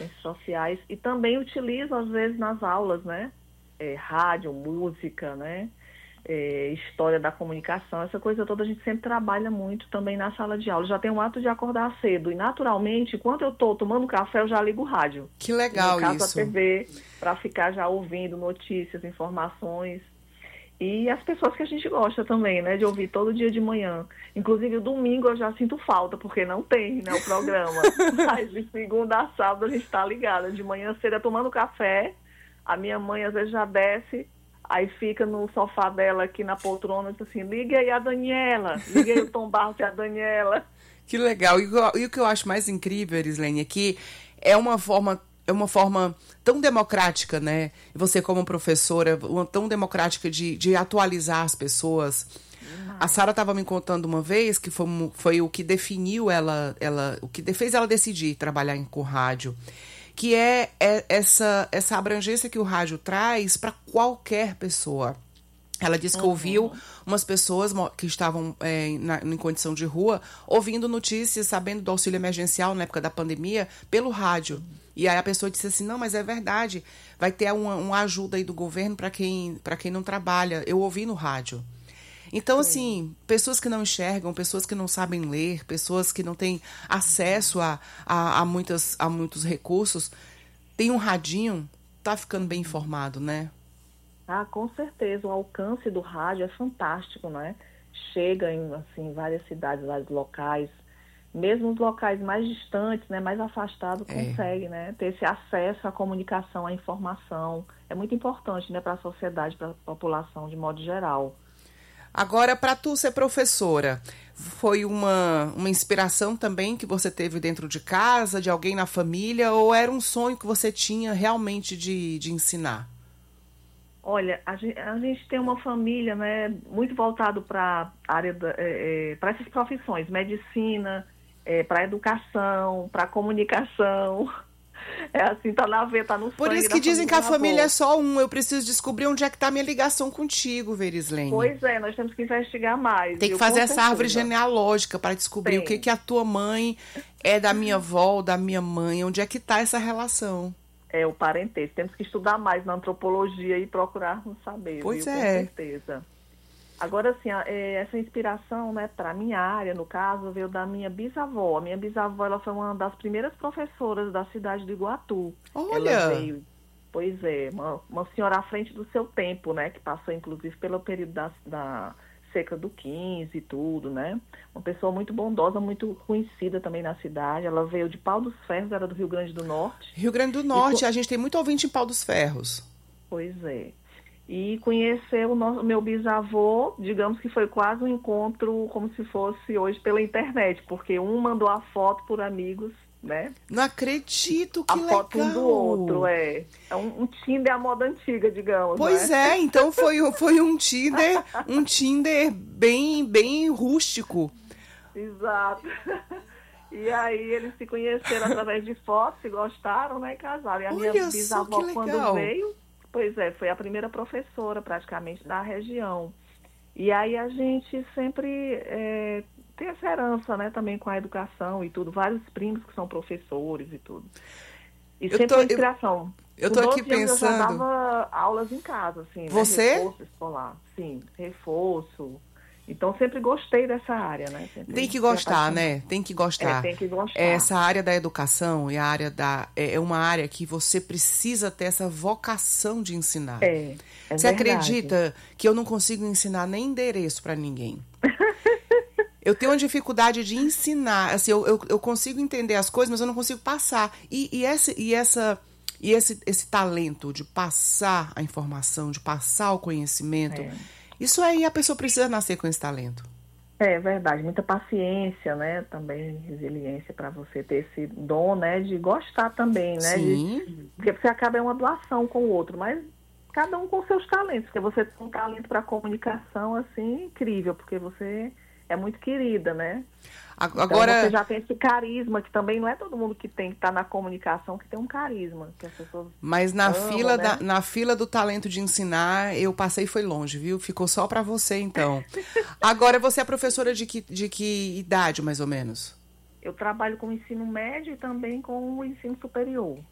ciências sociais, e também utilizo, às vezes, nas aulas, né? Rádio, música, né? História da comunicação, essa coisa toda a gente sempre trabalha muito também na sala de aula. Já tenho o hábito de acordar cedo e, naturalmente, enquanto eu estou tomando café, eu já ligo o rádio. Que legal no caso, isso. a TV, para ficar já ouvindo notícias, informações. E as pessoas que a gente gosta também, né, de ouvir todo dia de manhã. Inclusive, o domingo eu já sinto falta, porque não tem, né, o programa. Mas de segunda a sábado a gente está ligada. De manhã cedo, tomando café, a minha mãe às vezes já desce, aí fica no sofá dela aqui na poltrona, diz assim, liga aí a Daniela, liga aí o Tom Barros e a Daniela. Que legal. E o que eu acho mais incrível, Erislene, é que é uma forma tão democrática, né? Você como professora, tão democrática de atualizar as pessoas. A Sara estava me contando uma vez que foi o que definiu o que fez ela decidir trabalhar com rádio, que é essa abrangência que o rádio traz para qualquer pessoa. Ela disse que ouviu umas pessoas que estavam em condição de rua, ouvindo notícias, sabendo do auxílio emergencial na época da pandemia, pelo rádio. E aí a pessoa disse assim, não, mas é verdade, vai ter uma ajuda aí do governo para quem não trabalha. Eu ouvi no rádio. Então, assim, pessoas que não enxergam, pessoas que não sabem ler, pessoas que não têm acesso a muitos recursos, tem um radinho, tá ficando bem informado, né? Ah, com certeza, o alcance do rádio é fantástico, né? Chega em várias cidades, vários locais, mesmo os locais mais distantes, né, mais afastados, consegue, né, ter esse acesso à comunicação, à informação. É muito importante, né, para a sociedade, para a população de modo geral. Agora, para tu ser professora, foi uma inspiração também que você teve dentro de casa, de alguém na família, ou era um sonho que você tinha realmente de ensinar? Olha, a gente tem uma família, né, muito voltado para a área para essas profissões, medicina, para educação, para comunicação. É assim, tá na veia, tá no sangue. Por isso que dizem que a família é só um. Eu preciso descobrir onde é que tá a minha ligação contigo, Verislene. Pois é, nós temos que investigar mais. Tem que fazer essa árvore genealógica para descobrir o que a tua mãe é da minha avó, da minha mãe, onde é que tá essa relação. O parentesco. Temos que estudar mais na antropologia e procurarmos saber. Pois viu? é. Com certeza. Agora, assim, essa inspiração, né, para a minha área, no caso, veio da minha bisavó. A minha bisavó, ela foi uma das primeiras professoras da cidade de Iguatu. Olha! Ela veio, pois é, uma senhora à frente do seu tempo, né, que passou, inclusive, pelo período da seca do 15 e tudo, né? Uma pessoa muito bondosa, muito conhecida também na cidade. Ela veio de Pau dos Ferros, era do Rio Grande do Norte. Rio Grande do Norte, a gente tem muito ouvinte em Pau dos Ferros. Pois é. E conhecer o meu bisavô, digamos que foi quase um encontro como se fosse hoje pela internet, porque um mandou a foto por amigos, né? Não acredito, que a legal! A foto um do outro, é um Tinder à moda antiga, digamos. Pois né? Então foi um Tinder bem rústico. Exato. E aí eles se conheceram através de fotos, se gostaram, né, e casaram. E a minha bisavó, quando veio, pois é, foi a primeira professora praticamente da região. E aí a gente sempre tem essa herança, né, também com a educação e tudo. Vários primos que são professores e tudo. E sempre uma inspiração. Eu tô aqui pensando... Eu já dava aulas em casa, assim, Você? Né, reforço escolar. Sim, reforço. Então, sempre gostei dessa área, né? Tem que gostar, né? Tem que gostar. Tem que gostar. Essa área da educação e a área é uma área que você precisa ter essa vocação de ensinar. Você acredita que eu não consigo ensinar nem endereço para ninguém? Eu tenho uma dificuldade de ensinar. Assim, eu consigo entender as coisas, mas eu não consigo passar. E esse talento de passar a informação, de passar o conhecimento... Isso aí a pessoa precisa nascer com esse talento. É verdade, muita paciência, né? Também resiliência para você ter esse dom, né? De gostar também, né? Sim. Porque você acaba uma doação com o outro, mas cada um com seus talentos. Porque você tem um talento para comunicação, assim, incrível, porque você é muito querida, né? Agora, então você já tem esse carisma, que também não é todo mundo que tem que estar na comunicação que tem um carisma. Que as pessoas mas na amam, né? Na fila do talento de ensinar, eu passei e foi longe, viu? Ficou só para você, então. Agora, você é professora de que idade, mais ou menos? Eu trabalho com o ensino médio e também com o ensino superior.